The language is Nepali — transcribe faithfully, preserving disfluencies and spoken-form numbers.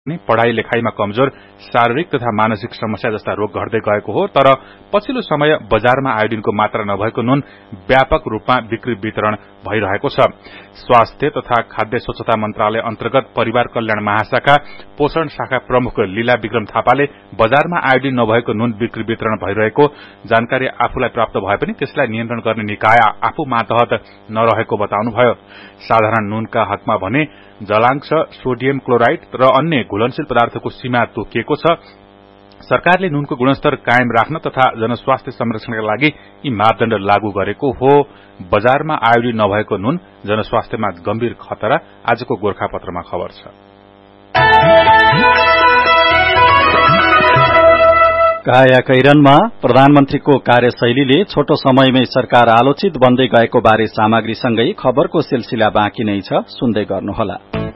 पढ़ाई लेखाईमा कमजोर, शारीरिक तथा मानसिक समस्या जस्ता रोग घट्दै गएको हो। तर पछिल्लो समय बजारमा आयोडिनको मात्रा नभएको नुन व्यापक रूपमा बिक्री वितरण भइरहेको छ। स्वास्थ्य तथा खाद्य स्वच्छता मन्त्रालय अन्तर्गत परिवार कल्याण महाशाखा पोषण शाखा प्रमुख लीला विक्रम थापाले बजारमा आयोडिन नभएको नुन बिक्री वितरण भइरहेको जानकारी आफूलाई प्राप्त भए पनि त्यसलाई नियन्त्रण गर्ने निकाय आफू मातहत नरहेको बताउनुभयो। साधारण नुनका हकमा भने जलांश, सोडियम क्लोराइड र अन्य घुलनशील पदार्थको सीमा तोकिएको छ। सरकारले नुनको गुणस्तर कायम राख्न तथा जनस्वास्थ्य संरक्षणका लागि यी मापदण्ड लागू गरेको हो। बजारमा आयोडिन नभएको नुन जनस्वास्थ्यमा गम्भीर खतरा, आजको गोरखापत्रमा खबर छ। काया कैरनमा प्रधानमन्त्रीको कार्यशैलीले छोटो समयमै सरकार आलोचित बन्दै गएको बारे सामग्रीसँगै खबरको सिलसिला बाँकी नै छ, सुन्दै गर्नुहोला।